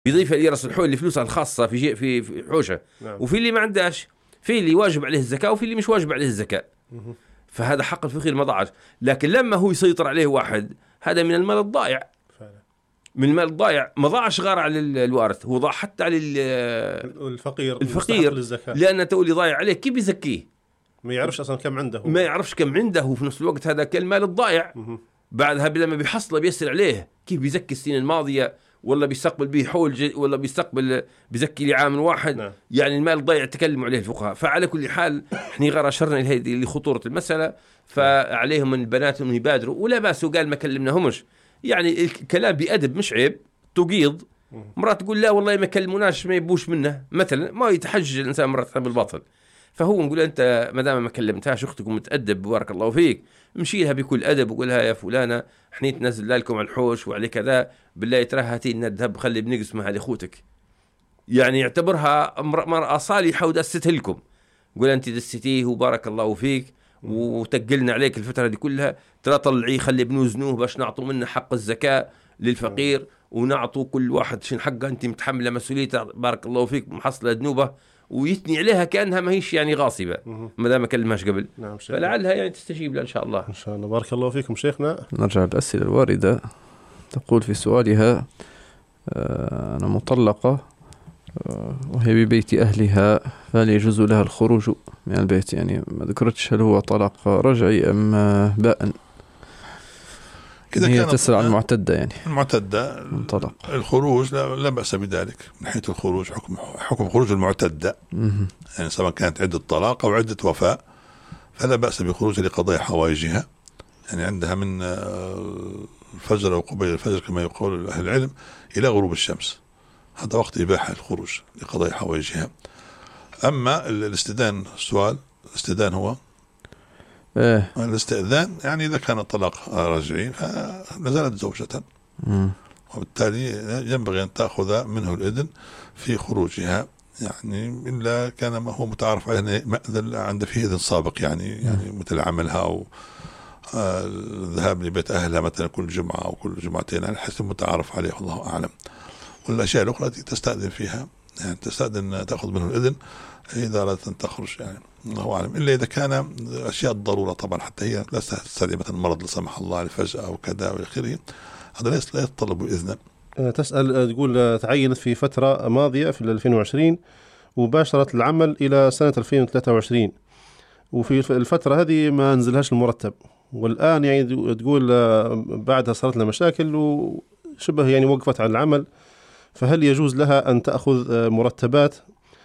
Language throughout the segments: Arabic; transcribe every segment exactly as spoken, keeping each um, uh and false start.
بيضيفها إلى رأس الحول اللي فلوسها الخاصة في شيء في في حوشة. نعم. وفي اللي ما عندهاش، في اللي واجب عليه الزكاة وفي اللي مش واجب عليه الزكاة. مه. فهذا حق الفقير ما ضاعش. لكن لما هو يسيطر عليه واحد، هذا من المال الضائع. فعلا. من المال الضائع ما ضاعش غير على الوارث، هو ضاع حتى على الفقير الفقير للزكاة. لأن تقولي ضايع عليه كيف يزكيه؟ ما يعرفش أصلا كم عنده، ما يعرفش كم عنده، وفي نفس الوقت هذا كالمال الضائع. مه. بعدها لما بيحصله بيسأل عليه كيف بيزكي السنين الماضية، ولا بيستقبل به حول، ولا بيستقبل بيزكي لعام واحد. نعم. يعني المال الضائع تكلموا عليه الفقهاء. فعلى كل حال احنا غير أشرنا إلى خطورة المسألة، فعليهم من البنات أن يبادروا ولا باس. وقال ما كلمناهمش، يعني الكلام بأدب مش عيب. تقيض مرات تقول لا والله ما كلموناش ما يبوش منه مثلا، ما يتحجج الإنسان مرات بالباطل. فهو نقول أنت ما دام ما كلمتهاش أختك ومتأدب بارك الله فيك، مشيلها بكل أدب وقولها يا فلانة احنا نتنزل لكم على الحوش وعلى كذا، بالله ترى هاتي نذهب خلي بنقسمها لأخوتك. يعني يعتبرها مرأة صالحة ودستها لكم. قول أنت دستيه وبارك الله فيك وتقلنا عليك الفترة دي كلها، ترى طلعيه خلي بنوزنوه باش نعطوا منه حق الزكاة للفقير، ونعطوا كل واحد شن حقه، أنت متحملة مسؤوليتها بارك الله فيك محصلة ذنوبه، ويثني عليها كأنها ما هيش يعني غاصبة ما دام كلمهاش قبل. نعم. فلعلها يعني تستجيب لها إن شاء الله. إن شاء الله. بارك الله فيكم شيخنا. نرجع للأسئلة الواردة. تقول في سؤالها أنا مطلقة وهي ببيت أهلها، فهل يجوز لها الخروج من البيت؟ يعني ما ذكرتش هل هو طلاق رجعي أم بائن. كذا هي كانت تسأل عن المعتدة، يعني المعتدة منطلق. الخروج لا, لا بأس بذلك من حيث الخروج، حكم حكم خروج المعتدة. يعني سواء كانت عدة طلاق أو عدة وفاة فلا بأس بخروج لقضاء حوائجها. يعني عندها من الفجر أو قبيل الفجر كما يقول أهل العلم إلى غروب الشمس، هذا وقت إباحة الخروج لقضاء حوائجها. أما الاستئذان، السؤال الاستئذان هو إيه؟ الاستئذان يعني إذا كان الطلاق رجعي فنزلت زوجة، وبالتالي ينبغي أن تأخذ منه الإذن في خروجها، يعني إلا كان ما هو متعارف عليه مأذن عند فيه إذن سابق، يعني يعني مثل عملها أو الذهاب لبيت أهلها مثلا كل جمعة أو كل جمعتين على حسب متعارف عليه، الله أعلم. والأشياء الأخرى التي تستأذن فيها، يعني تستأذن تأخذ منه الإذن إذا أردت أن تخرج، يعني الله أعلم، إلا إذا كان أشياء الضرورة طبعا، حتى هي لا تستدعي مثلا مرض لا سمح الله الفجأة أو كذا أو آخره، هذا ليس لا يتطلب إذنا. تسأل تقول تعينت في فترة ماضية في ألفين وعشرين وباشرت العمل إلى سنة ألفين وثلاثة وعشرين، وفي الفترة هذه ما نزلهاش المرتب، والآن يعني تقول بعدها صارت لها مشاكل وشبه يعني وقفت عن العمل، فهل يجوز لها أن تأخذ مرتبات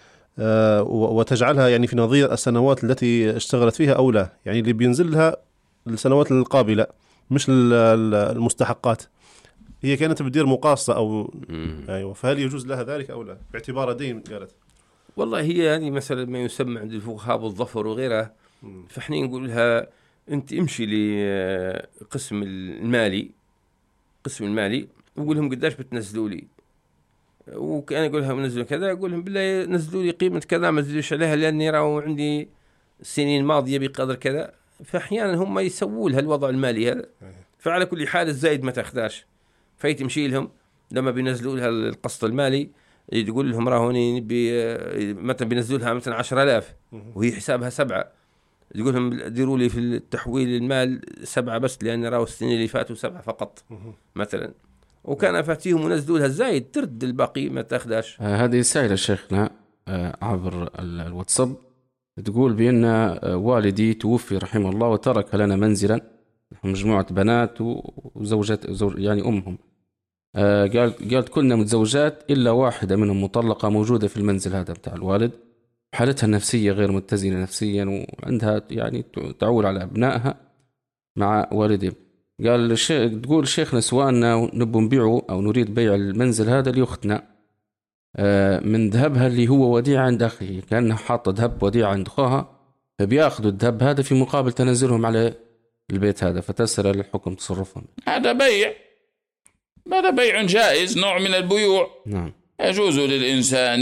وتجعلها يعني في نظير السنوات التي اشتغلت فيها أو لا؟ يعني اللي بينزل لها السنوات القابلة مش المستحقات، هي كانت بدير مقاصة أو أيوة، فهل يجوز لها ذلك أو لا باعتبار دين؟ قالت والله هي يعني مثلا ما يسمى عند الفقهاء بالظفر وغيرها، فإحنا نقول لها أنت امشي لقسم المالي قسم المالي وقول لهم قداش بتنزلوا لي، وكان يقول لهم نزلوا كذا، يقول لهم بالله نزلوا لي قيمة كذا ما نزلوش عليها لأني راهو عندي سنين ماضية بقدر كذا، فأحيانا هم يسووا لها الوضع المالي هذا. فعلى كل حال الزايد ما تاخداش، فيتمشي لهم لما بينزلوا لها القسط المالي يقول لهم راهوني مثلا بينزلوا لها مثلا عشرة آلاف وهي حسابها سبعة، يقول لهم ديروا لي في التحويل المال سبعة بس لأن راهو السنين اللي فاتوا سبعة فقط مثلا، وكان فاتيهم ونزلوا لها الزايد ترد الباقي ما تاخداش. آه هذه سائلة شيخنا آه عبر الواتساب، تقول بأن آه والدي توفي رحمه الله وترك لنا منزلا مجموعة بنات وزوجات زوج يعني أمهم، آه قال قالت كلنا متزوجات إلا واحدة منهم مطلقة موجودة في المنزل هذا بتاع الوالد، حالتها النفسية غير متزنة نفسيا وعندها يعني تعول على أبنائها مع والدهم. قال الشيخ تقول شيخنا سواءنا نبو نبيعه أو نريد بيع المنزل هذا لأختنا من ذهبها اللي هو وديعة عند أخي، كأنها حاطة ذهب وديعة عند أخوها، فبيأخذوا الذهب هذا في مقابل تنزلهم على البيت هذا، فتسأل الحكم تصرفهم. هذا بيع، هذا بيع جائز، نوع من البيوع. نعم. يجوز للإنسان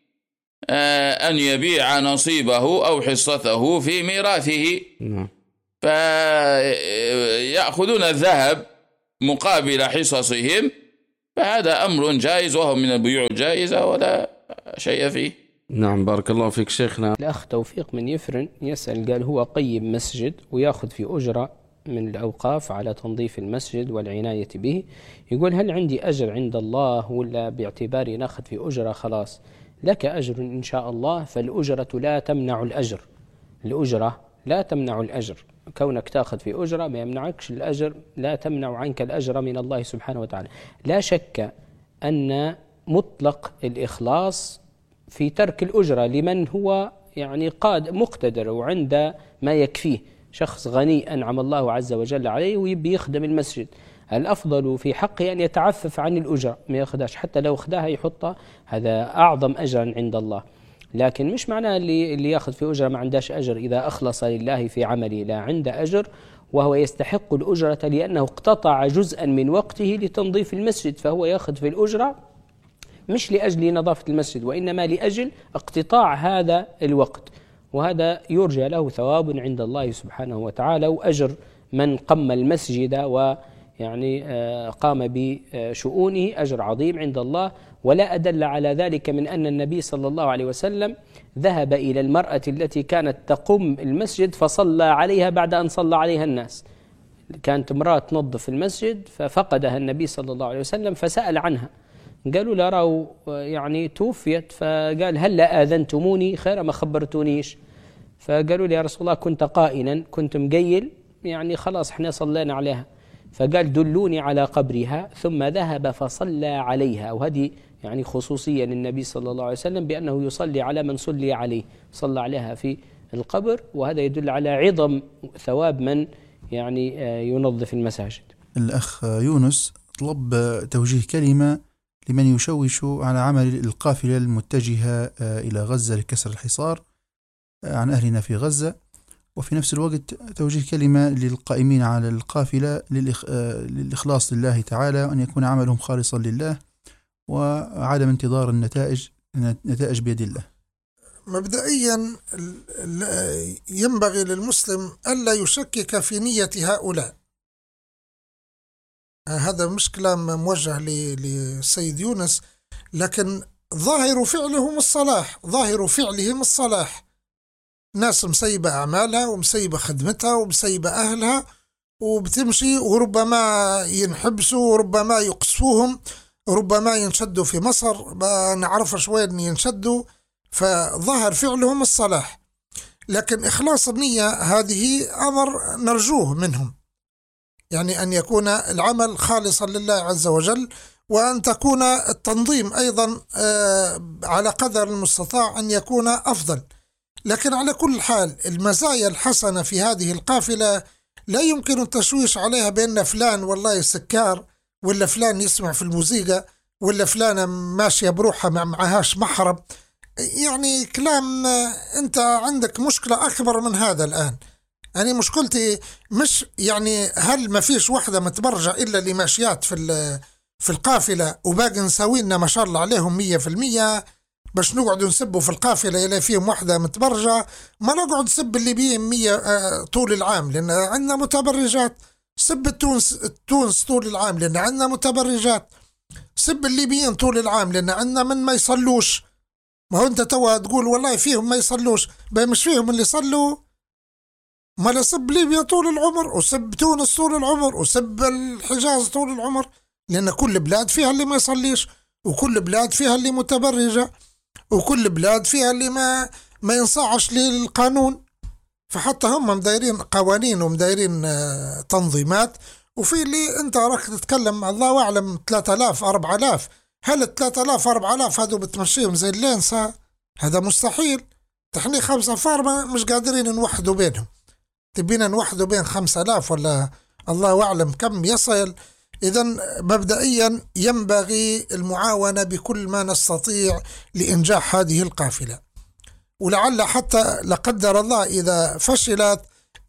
أن يبيع نصيبه أو حصته في ميراثه. نعم. فيأخذون الذهب مقابل حصصهم فهذا أمر جائز وهو من البيوع الجائزة ولا شيء فيه. نعم بارك الله فيك شيخنا. الأخ توفيق من يفرن يسأل، قال هو قيم مسجد ويأخذ في أجرة من الأوقاف على تنظيف المسجد والعناية به، يقول هل عندي أجر عند الله ولا باعتباري ناخذ في أجرة خلاص؟ لك أجر إن شاء الله، فالأجرة لا تمنع الأجر، الأجرة لا تمنع الأجر، كونك تأخذ في أجرة ما يمنعكش الأجر، لا تمنع عنك الأجر من الله سبحانه وتعالى. لا شك أن مطلق الإخلاص في ترك الأجرة لمن هو يعني قاد مقتدر وعند ما يكفيه، شخص غني أنعم الله عز وجل عليه ويبي يخدم المسجد، الأفضل في حقه أن يتعفف عن الأجرة، ما يأخذهاش، حتى لو أخذها يحطها، هذا أعظم أجرا عند الله. لكن مش معناه اللي, اللي يأخذ في أجرة ما عندهش أجر إذا أخلص لله في عمله، لا، عنده أجر وهو يستحق الأجرة لأنه اقتطع جزءا من وقته لتنظيف المسجد، فهو يأخذ في الأجرة مش لأجل نظافة المسجد وإنما لأجل اقتطاع هذا الوقت، وهذا يرجى له ثواب عند الله سبحانه وتعالى، وأجر من قم المسجد ويعني قام بشؤونه أجر عظيم عند الله. ولا أدل على ذلك من أن النبي صلى الله عليه وسلم ذهب إلى المرأة التي كانت تقوم المسجد فصلى عليها بعد أن صلى عليها الناس، كانت امرأة تنظف المسجد ففقدها النبي صلى الله عليه وسلم فسأل عنها، قالوا لا راو يعني توفيت، فقال هل لا آذنتموني خير ما خبرتونيش، فقالوا لي يا رسول الله كنت قائلا كنت مقيل يعني خلاص احنا صلينا عليها، فقال دلوني على قبرها، ثم ذهب فصلى عليها. وهذه يعني خصوصية للنبي صلى الله عليه وسلم بأنه يصلي على من صلي عليه، صلى عليها في القبر، وهذا يدل على عظم ثواب من يعني ينظف المساجد. الأخ يونس طلب توجيه كلمة لمن يشوش على عمل القافلة المتجهة إلى غزة لكسر الحصار عن أهلنا في غزة، وفي نفس الوقت توجيه كلمة للقائمين على القافلة للإخلاص لله تعالى، وأن يكون عملهم خالصا لله وعدم انتظار النتائج، نتائج بيد الله. مبدئيا ينبغي للمسلم ألا يشكك في نية هؤلاء، هذا مش كلام موجه للسيد يونس، لكن ظاهر فعلهم الصلاح، ظاهر فعلهم الصلاح، ناس مسيبة أعمالها ومسيبة خدمتها ومسيبة أهلها وبتمشي، وربما ينحبسوا وربما يقصفوهم، ربما ينشدوا في مصر، ما نعرفش وين ينشدوا، فظهر فعلهم الصلاح. لكن إخلاص النية هذه أمر نرجوه منهم، يعني أن يكون العمل خالصا لله عز وجل، وأن تكون التنظيم أيضا على قدر المستطاع أن يكون أفضل. لكن على كل حال المزايا الحسنة في هذه القافلة لا يمكن التشويش عليها بأن فلان والله سكار، ولا فلان يسمع في الموسيقى، ولا فلانة ماشية بروحها ما معهاش محرم، يعني كلام. أنت عندك مشكلة أكبر من هذا الآن. يعني مشكلتي مش يعني هل ما فيش واحدة متبرجة إلا اللي ماشيات في في القافلة وباقي نساوينا ما شاء الله عليهم مية في المية، باش نقعد نسبوا في القافلة إلا فيهم واحدة متبرجة، ما نقعد نسب اللي بيهم مية طول العام لأن عندنا متبرجات، سب التونس التونس طول العام لأن عندنا متبرجات، سب الليبيين طول العام لأن عندنا من ما يصلوش. ما هو أنت توا تقول والله فيهم ما يصلوش، بقى مش فيهم اللي يصلوا، ما لسب ليبيا طول العمر وسب تونس طول العمر وسب الحجاز طول العمر، لأن كل بلاد فيها اللي ما يصليش، وكل بلاد فيها اللي متبرجة، وكل بلاد فيها اللي ما ما ينصاعش للقانون. فحتى هم مدايرين قوانين ومدايرين تنظيمات، وفي اللي انت راك تتكلم الله اعلم ثلاثة آلاف أربعة آلاف، هل ثلاثة آلاف أربعة آلاف هذو بتمشيهم زي اللينسا؟ هذا مستحيل. تحني خمسة فارما مش قادرين نوحدوا بينهم، تبينا نوحدوا بين خمسة آلاف ولا الله أعلم كم يصل. إذن مبدئيا ينبغي المعاونة بكل ما نستطيع لإنجاح هذه القافلة، ولعل حتى لقدر الله إذا فشلت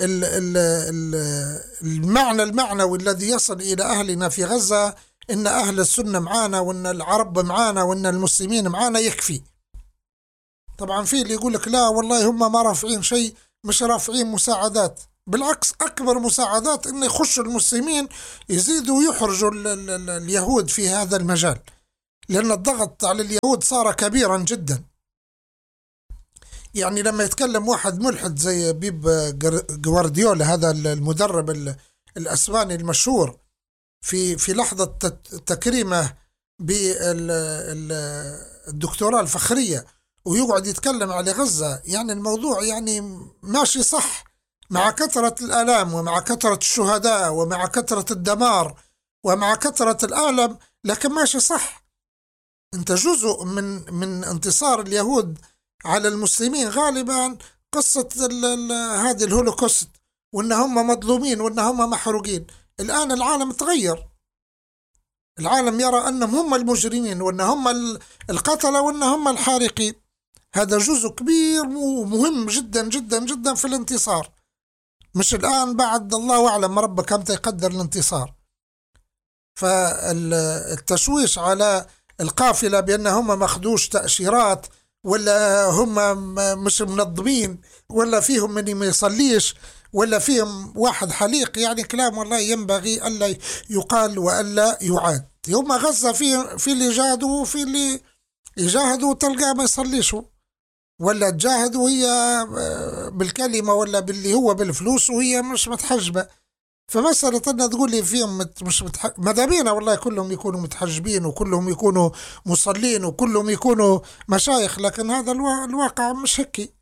المعنى المعنوي الذي يصل إلى أهلنا في غزة إن أهل السنة معانا وإن العرب معانا وإن المسلمين معانا يكفي. طبعا في اللي يقول لك لا والله هم ما رافعين شيء، مش رافعين مساعدات، بالعكس أكبر مساعدات أن يخشوا المسلمين يزيدوا يحرجوا ال ال ال اليهود في هذا المجال، لأن الضغط على اليهود صار كبيرا جدا. يعني لما يتكلم واحد ملحد زي بيب جوارديولا هذا المدرب الأسباني المشهور في في لحظة تكريمه بالدكتوراه الفخرية ويقعد يتكلم على غزة، يعني الموضوع يعني ماشي صح مع كثرة الآلام ومع كثرة الشهداء ومع كثرة الدمار ومع كثرة الآلم، لكن ماشي صح. انت جزء من من انتصار اليهود على المسلمين غالبا قصة هذه الهولوكوست، وان هم مظلومين وان هم محروقين. الآن العالم تغير، العالم يرى أنهم هم المجرمين وأن هم القتلة وأن هم الحارقين. هذا جزء كبير ومهم جدا جدا جدا في الانتصار، مش الآن بعد الله أعلم ربك كم يقدر الانتصار. فالتشويش على القافلة بأنهم ما مخدوش تأشيرات ولا هم مش منظمين ولا فيهم من ما يصليش ولا فيهم واحد حليق، يعني كلام والله ينبغي ألا يقال وألا يعاد. يوم غزة في في اللي جاهدوا وفي اللي يجاهدوا تلقى ما يصليشوا، ولا تجاهدوا هي بالكلمة ولا باللي هو بالفلوس وهي مش متحجبة. فمسألة أن تقول لي فيهم مش متح... ماذا بينا والله كلهم يكونوا متحجبين وكلهم يكونوا مصلين وكلهم يكونوا مشايخ، لكن هذا الوا... الواقع مش هيك.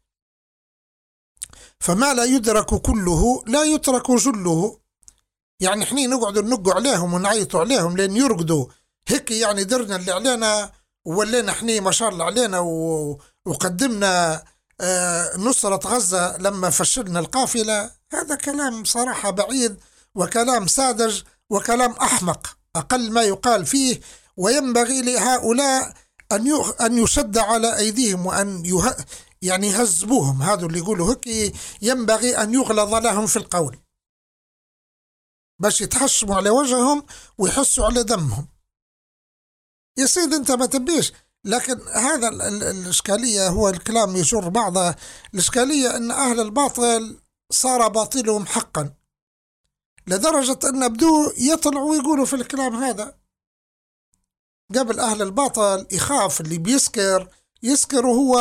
فما لا يدرك كله لا يترك جله. يعني احنا نقعد ننقوا عليهم ونعيطوا عليهم لين يرقدوا هيك، يعني درنا اللي علينا وولينا احنا ما شاء الله علينا و... وقدمنا آه نصرة غزة لما فشلنا القافلة. هذا كلام صراحة بعيد وكلام ساذج وكلام أحمق أقل ما يقال فيه. وينبغي لهؤلاء أن أن يشد على أيديهم وأن يه... يعني يهذبوهم. هذا اللي يقولوا هيك ينبغي أن يغلظ لهم في القول باش يتحشموا على وجههم ويحسوا على دمهم. يا سيد أنت ما تبيش، لكن هذا الإشكالية هو الكلام يجر بعضه. الإشكالية أن أهل الباطل صار باطلهم حقا لدرجة أن بدو يطلعوا ويقولوا في الكلام هذا. قبل أهل الباطل يخاف اللي بيسكر يسكر وهو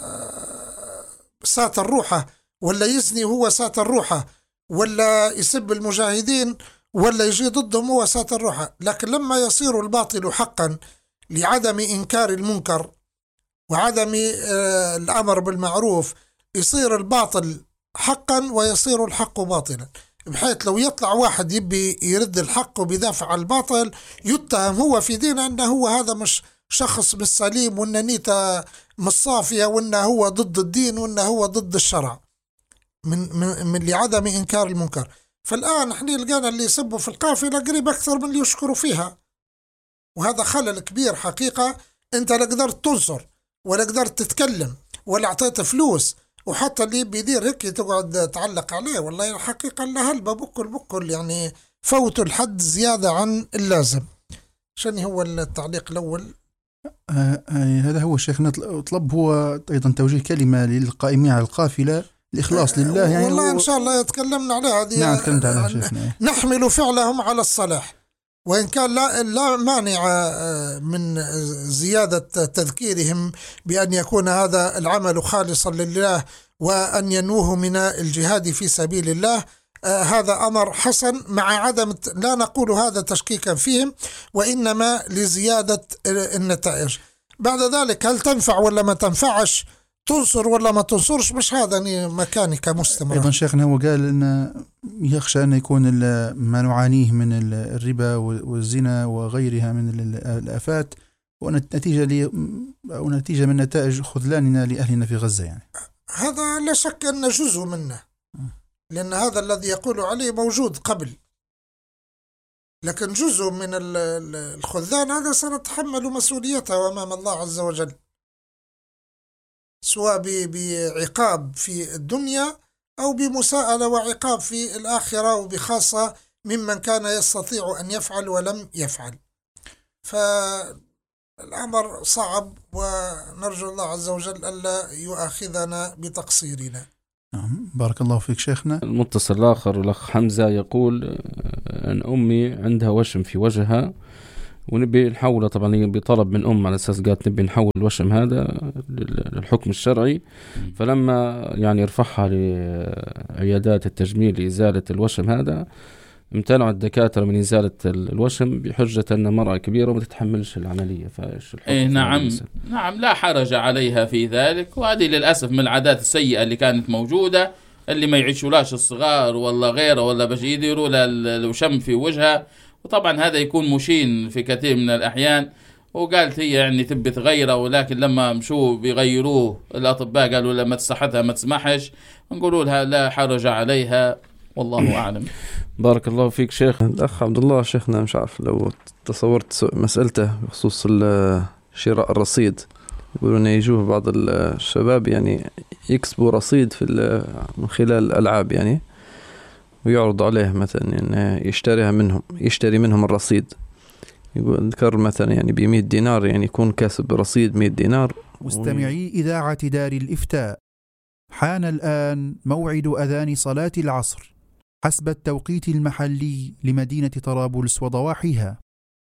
ساتر روحه، ولا يزني وهو ساتر روحه، ولا يسب المجاهدين ولا يجي ضدهم هو ساتر روحه. لكن لما يصير الباطل حقا لعدم إنكار المنكر وعدم الأمر بالمعروف يصير الباطل حقا ويصير الحق باطلا، بحيث لو يطلع واحد يبي يرد الحق وبيدافع عن الباطل يتهم هو في دينه أنه هو هذا مش شخص بالسليم وأن نيته مش صافية وأنه هو ضد الدين وأنه هو ضد الشرع من, من, من لعدم إنكار المنكر. فالآن احنا لقينا اللي يسبوا في القافلة قريب أكثر من اللي يشكروا فيها، وهذا خلل كبير حقيقة. انت لا قدرت تنصر ولا قدرت تتكلم ولا اعطيت فلوس، وحتى اللي بيدير هيك تقعد تعلق عليه. والله الحقيقة اللي هلبة بكل بكل يعني فوتوا الحد زيادة عن اللازم. شنو هو التعليق الأول؟ آه آه هذا هو الشيخ نطلب هو أيضا توجيه كلمة للقائمين على القافلة الإخلاص لله. يعني والله إن شاء الله يتكلمنا عليها هذه. نعم تكلمت عليها شيخنا. نحمل فعلهم على الصلاح، وإن كان لا, لا مانع من زيادة تذكيرهم بأن يكون هذا العمل خالصا لله وأن ينوه من الجهاد في سبيل الله. آه هذا أمر حسن، مع عدم لا نقول هذا تشكيكا فيهم وإنما لزيادة النتائج. بعد ذلك هل تنفع ولا ما تنفعش، تنصر ولا ما تنصرش، مش هذا مكاني كمستمر. أيضا شيخنا هو قال أن يخشى أن يكون ما نعانيه من الربا والزنا وغيرها من الآفات ونتيجة لي أو نتيجة من نتائج خذلاننا لأهلنا في غزة. يعني هذا لا شك أن جزء منه، لأن هذا الذي يقول عليه موجود قبل، لكن جزء من الخذلان هذا سنتحمل مسؤوليته أمام الله عز وجل، سواء بعقاب في الدنيا أو بمساءلة وعقاب في الآخرة، وبخاصة ممن كان يستطيع أن يفعل ولم يفعل. فالأمر صعب ونرجو الله عز وجل ألا يؤاخذنا بتقصيرنا. نعم بارك الله فيك شيخنا. المتصل الآخر الأخ حمزة يقول أن أمي عندها وشم في وجهها ونبي نحوله، طبعا بطلب من أم على أساس قالت نبي نحول الوشم هذا للحكم الشرعي. فلما يعني رفعها لعيادات التجميل لإزالة الوشم هذا امتنعوا الدكاترة من إزالة الوشم بحجة أن مرأة كبيرة وما تتحملش العملية. فايش الحكم؟ إيه نعم نعم لا حرج عليها في ذلك، وهذه للأسف من العادات السيئة اللي كانت موجودة، اللي ما يعيشولاش الصغار ولا غيره ولا باش يديروا الوشم في وجهها، وطبعا هذا يكون مشين في كثير من الأحيان. وقالت هي يعني تبي تغيره، ولكن لما مشوا بيغيروه الأطباء قالوا لما صحتها ما تسمحش، نقولوا لها لا حرج عليها والله أعلم. بارك الله فيك شيخ. الأخ عبد الله شيخنا مش عارف لو تصورت مسألته بخصوص شراء الرصيد، يقولون يجوه بعض الشباب يعني يكسبوا رصيد في من خلال الألعاب يعني، ويعرض عليه مثلا يعني يشتريها منهم يشتري منهم الرصيد، يقول ذكر مثلا يعني بمئة دينار يعني يكون كاسب رصيد مئة دينار. مستمعي إذاعة دار الإفتاء، حان الآن موعد أذان صلاة العصر حسب التوقيت المحلي لمدينة طرابلس وضواحيها.